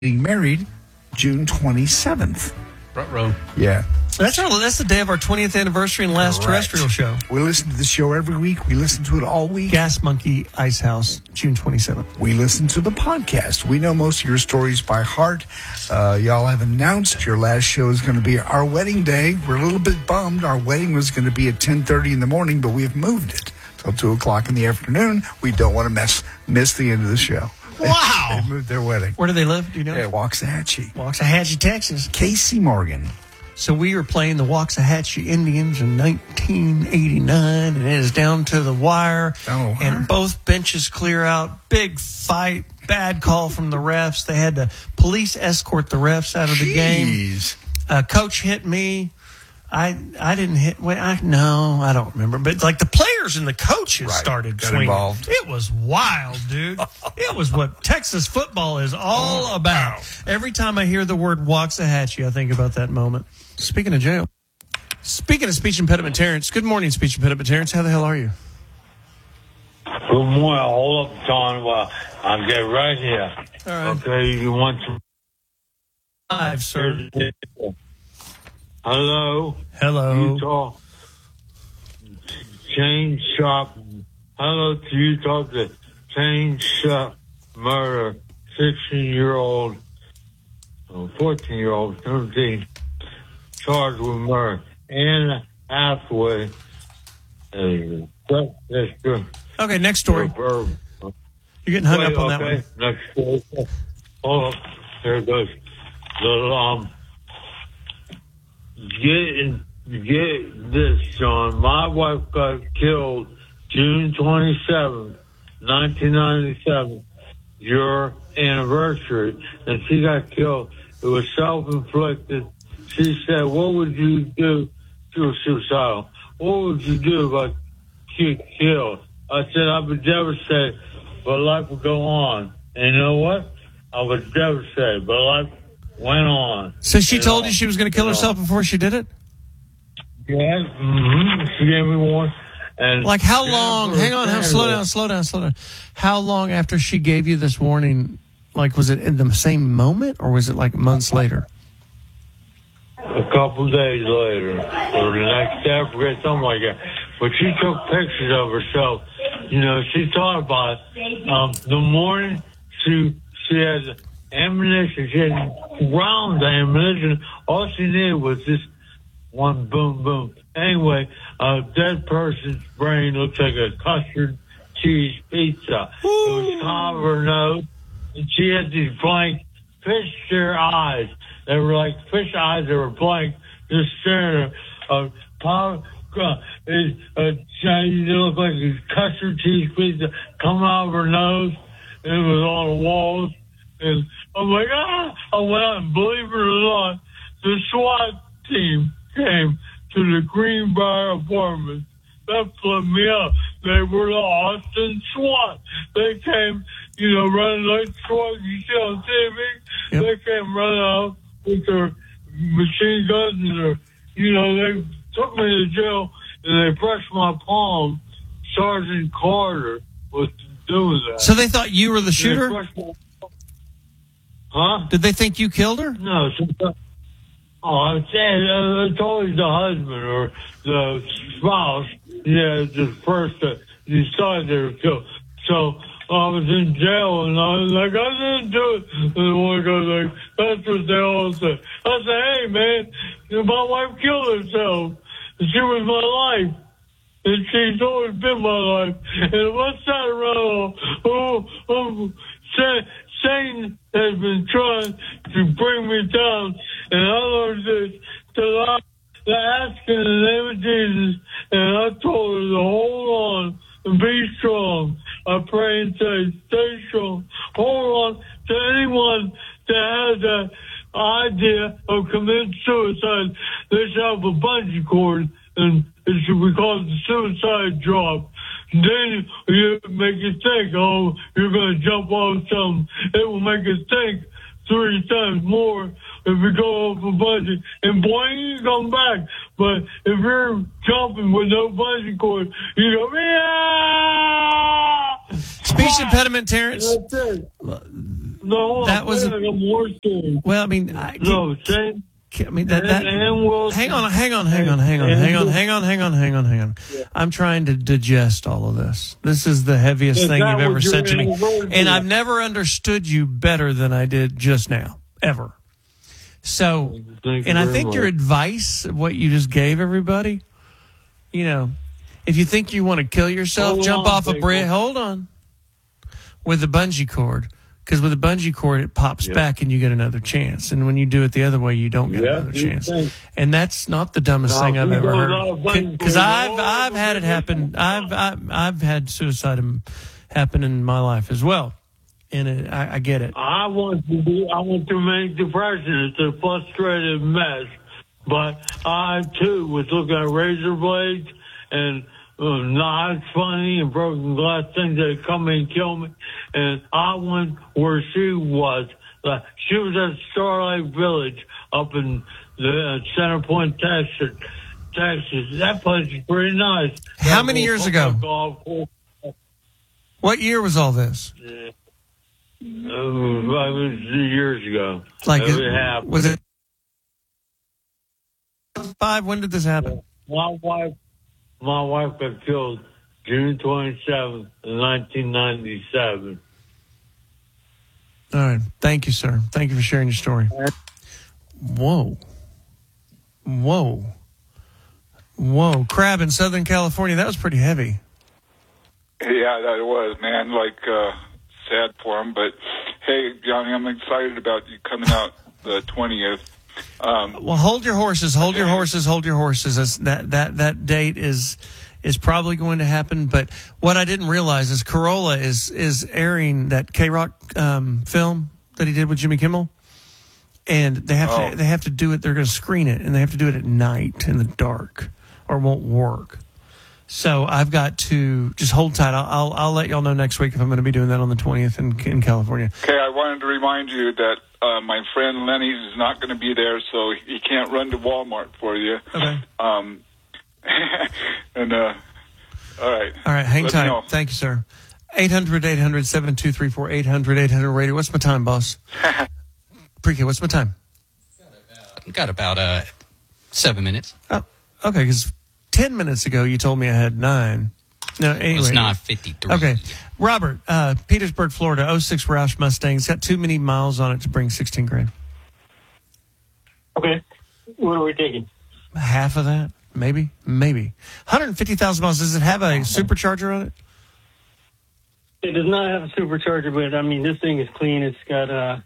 getting married June 27th. Front row. Yeah. That's the day of our 20th anniversary and last terrestrial show. We listen to the show every week. We listen to it all week. Gas Monkey Ice House, June 27th. We listen to the podcast. We know most of your stories by heart. Y'all have announced your last show is going to be our wedding day. We're a little bit bummed. Our wedding was going to be at 10:30 in the morning, but we've moved it till 2 o'clock in the afternoon. We don't want to miss the end of the show. Wow. They moved their wedding. Where do they live? Do you know? Yeah, Waxahachie. Waxahachie, Texas. Casey Morgan. So we were playing the Waxahachie Indians in 1989, and it is down to the wire. Oh, and both benches clear out. Big fight. Bad call from the refs. They had to police escort the refs out of the game. Coach hit me. I didn't hit. I don't remember. But like the players and the coaches started swinging. Involved. It was wild, dude. It was what Texas football is all about. Wow. Every time I hear the word Waxahachie, I think about that moment. Speaking of jail. Speaking of speech impediment Terrence. Good morning, speech impediment Terrence. How the hell are you? Good morning. Hold up, John. Well, I'm getting right here. All right. Okay, you want to... Live, sir. Hello. Hello. Chain shop. Hello to Utah. The chain shop murder. 16-year-old, 14-year-old, 17, charged with murder. Anna Hathaway. Okay, next story. You're getting hung up on that one. Next story. Hold up. There it goes. Get this, John. My wife got killed June 27th, 1997, your anniversary, and she got killed. It was self-inflicted. She said, what would you do? She was suicidal. What would you do if I get killed? I said, I'd be devastated, but life would go on. And you know what? I was devastated, but life went on. So she told you she was going to kill herself before she did it? Yeah, she gave me one. And like how long? Hang on, slow down. How long after she gave you this warning? Like, was it in the same moment, or was it like months later? A couple days later, or the next day, I forget, something like that. But she took pictures of herself. You know, she thought about it. The morning she had ammunition. She had rounds of ammunition. All she needed was just one boom, boom. Anyway, a dead person's brain looks like a custard cheese pizza. It was kind of her nose. And she had these blank fish-stare eyes. They were like fish eyes that were blank, just staring at her. It looked like a custard cheese pizza coming out of her nose. And it was on the walls. And I'm like, I went out, and believe it or not, the SWAT team came to the Greenbrier apartment. That flipped me up. They were the Austin SWAT. They came, running like SWAT. You see on TV? Yep. They came running out with their machine guns and they took me to jail and they pressed my palm. Sergeant Carter was doing that. So they thought you were the shooter? Huh? Did they think you killed her? No. I'm saying it's always the husband or the spouse. Yeah, the first that you saw they were killed. So I was in jail and I was like, I didn't do it. And the one goes like, that's what they all say. I said, hey man, my wife killed herself. She was my life. And she's always been my life. And what's that around? Satan has been trying to bring me down. And I learned this to ask in the name of Jesus. And I told her to hold on and be strong. I pray and say, stay strong. Hold on to anyone that has that idea of committing suicide. They should have a bungee cord, and it should be called the suicide drop. Then you make you think, oh, you're going to jump off something. It will make you think 3 times more if you go off a bungee. And boing, you come back. But if you're jumping with no bungee cord, you go, yeah! Speech impediment, Terrence. No, that was more stories. well. I mean, No, Shane. I mean that. Hang on. Yeah. I'm trying to digest all of this. This is the heaviest thing you've ever said to me, and I've never understood you better than I did just now, ever. So, and I think your advice, what you just gave everybody, you know, if you think you want to kill yourself, jump off a bridge. Hold on, with a bungee cord. Because with a bungee cord, it pops back and you get another chance. And when you do it the other way, you don't get another chance. And that's not the dumbest thing I've ever heard. Because I've had it happen. I've had suicide happen in my life as well. And I get it. I want to make depression. It's a frustrated mess. But I, too, was looking at razor blades and knives funny and broken glass things that come and kill me. And I went where she was. She was at Starlight Village up in the Center Point, Texas. That place is pretty nice. How many years ago? What year was all this? It was years ago. Like, was it 5? When did this happen? My wife got killed June 27th, 1997. All right. Thank you, sir. Thank you for sharing your story. Whoa. Crab in Southern California. That was pretty heavy. Yeah, that was, man. Like, sad for him. But, hey, Johnny, I'm excited about you coming out the 20th. Well, hold your horses. That date is probably going to happen. But what I didn't realize is Corolla is airing that K-Rock film that he did with Jimmy Kimmel, and they have to do it. They're going to screen it, and they have to do it at night in the dark, or it won't work. So I've got to just hold tight. I'll let y'all know next week if I'm going to be doing that on the 20th in California. Okay, I wanted to remind you that my friend Lenny's is not going to be there, so he can't run to Walmart for you. Okay. And all right. All right, hang tight. Thank you, sir. 800-800-7234, 800-800 radio. What's my time, boss? Pre-K, what's my time? Got about 7 minutes. Oh, okay, because 10 minutes ago you told me I had 9. No, anyway. It's 9:53. Okay. Robert, Petersburg, Florida, 06 Roush Mustang. It's got too many miles on it to bring $16,000. Okay. What are we taking? Half of that? Maybe. 150,000 miles. Does it have a supercharger on it? It does not have a supercharger, but, I mean, this thing is clean. It's got,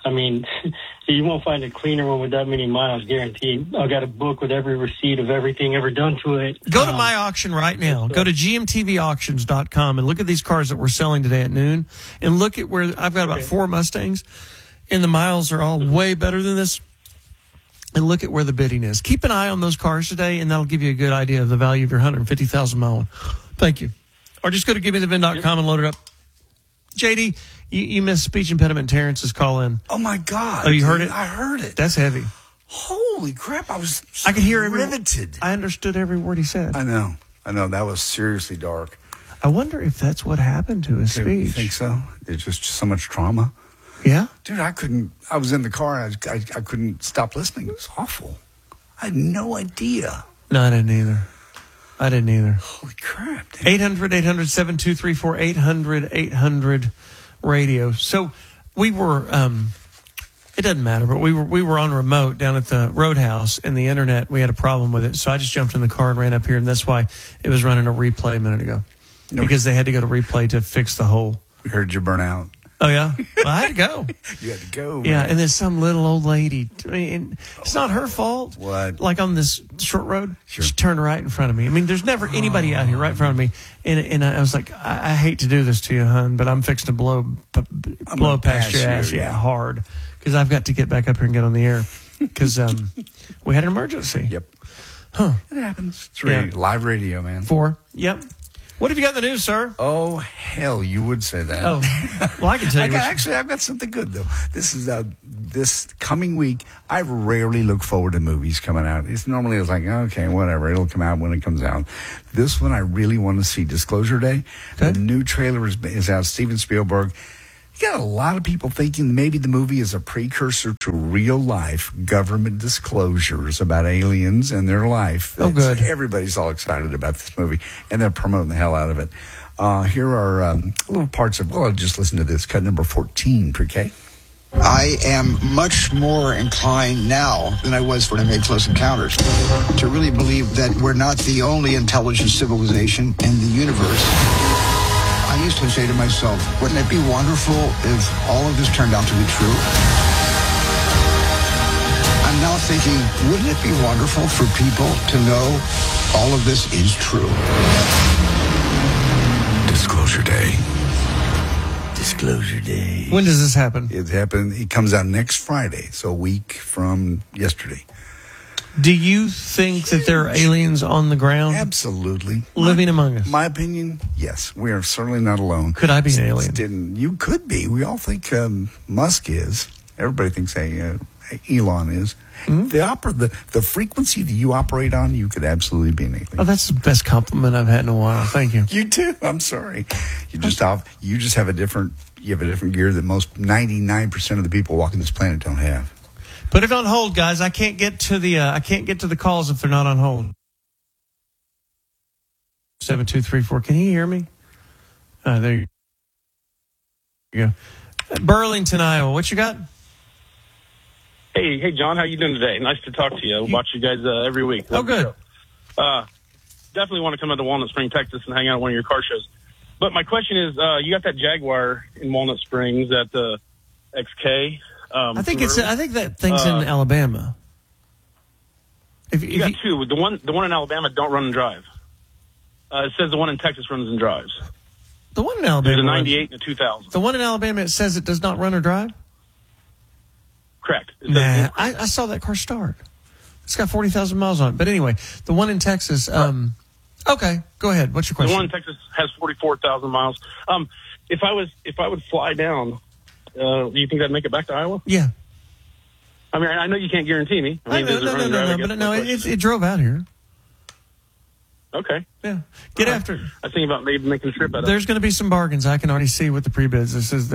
you won't find a cleaner one with that many miles, guaranteed. I've got a book with every receipt of everything ever done to it. Go to my auction right now. Go to gmtvauctions.com and look at these cars that we're selling today at noon. And look at where I've got about 4 Mustangs, and the miles are all way better than this. And look at where the bidding is. Keep an eye on those cars today, and that'll give you a good idea of the value of your 150,000 mile one. Thank you. Or just go to givemethevin.com and load it up. JD, you missed speech impediment Terrence's call in. Oh, my God. Oh, you heard it? I heard it. That's heavy. Holy crap. I could hear riveted. I understood every word he said. I know. That was seriously dark. I wonder if that's what happened to his speech. You think so? It's just so much trauma. Yeah? Dude, I was in the car. I couldn't stop listening. It was awful. I had no idea. No, I didn't either. Holy crap. 800-800-7234, 800-800 radio. So we were, it doesn't matter, but we were on remote down at the Roadhouse, and the internet, we had a problem with it. So I just jumped in the car and ran up here, and that's why it was running a replay a minute ago. Because they had to go to replay to fix the hole. We heard you burn out. Oh, yeah? Well, I had to go. You had to go, man. Yeah, and then some little old lady. I mean, it's not her fault. What? Like on this short road, Sure. she turned right in front of me. I mean, there's never anybody out here right in front of me. And I was like, I hate to do this to you, hon, but I'm fixing to blow past your ass. Yeah, hard. Because I've got to get back up here and get on the air. Because we had an emergency. Yep. Huh. It happens. It's live radio, man. 4. Yep. What have you got in the news, sir? Oh, hell, you would say that. Oh, well, I can tell you. I've got something good, though. This is this coming week. I rarely look forward to movies coming out. It's like, okay, whatever. It'll come out when it comes out. This one I really want to see. Disclosure Day. Okay. The new trailer is out. Steven Spielberg. You got a lot of people thinking maybe the movie is a precursor to real life government disclosures about aliens and their life. Oh, good. Everybody's all excited about this movie, and they're promoting the hell out of it. Here are little parts of, well, just listen to this. Cut number 14, pre-K. I am much more inclined now than I was when I made Close Encounters to really believe that we're not the only intelligent civilization in the universe. I used to say to myself, wouldn't it be wonderful if all of this turned out to be true? I'm now thinking, wouldn't it be wonderful for people to know all of this is true? Disclosure Day. Disclosure Day. When does this happen? It comes out next Friday, so a week from yesterday. Do you think that there are aliens on the ground? Absolutely. Living among us? My opinion, yes. We are certainly not alone. Could I be an alien? You could be. We all think Musk is. Everybody thinks Elon is. Mm-hmm. The frequency that you operate on, you could absolutely be an alien. Oh, that's the best compliment I've had in a while. Thank you. You too. I'm sorry. You just have a different gear that most 99% of the people walking this planet don't have. Put it on hold, guys. I can't get to the calls if they're not on hold. 7234. Can you hear me? There you go. Burlington, Iowa. What you got? Hey, John. How you doing today? Nice to talk to you. I watch you guys every week. Oh, good. Definitely want to come out to Walnut Springs, Texas, and hang out at one of your car shows. But my question is, you got that Jaguar in Walnut Springs at the XK. I think that thing's in Alabama. You got two. The one in Alabama don't run and drive. It says the one in Texas runs and drives. The one in Alabama. There's a 98 and a 2000. The one in Alabama, it says it does not run or drive? Correct. Nah, I saw that car start. It's got 40,000 miles on it. But anyway, the one in Texas. Okay, go ahead. What's your question? The one in Texas has 44,000 miles. If I would fly down, do you think I'd make it back to Iowa? Yeah. I mean, I know you can't guarantee me. It drove out here. Okay. Yeah. Get after it. I think about maybe making a trip out of it. There's going to be some bargains. I can already see with the pre-bids. This is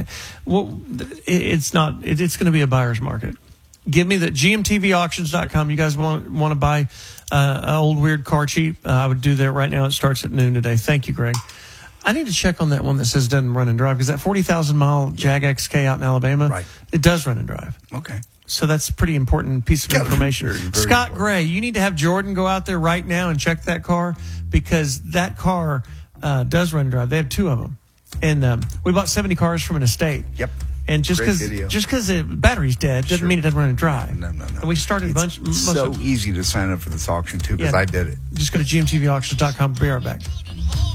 it's going to be a buyer's market. Give me the GMTVauctions.com. You guys want to buy an old weird car cheap? I would do that right now. It starts at noon today. Thank you, Greg. I need to check on that one that says doesn't run and drive, because that 40,000 mile Jag XK out in Alabama, right, it does run and drive. Okay. So that's a pretty important piece of information. Very Scott important. Gray, you need to have Jordan go out there right now and check that car, because that car does run and drive. They have two of them. And we bought 70 cars from an estate. Yep. And just because the battery's dead doesn't mean it doesn't run and drive. No. And we started It's so easy to sign up for this auction, too, because I did it. Just go to GMTVauctions.com. Be right back.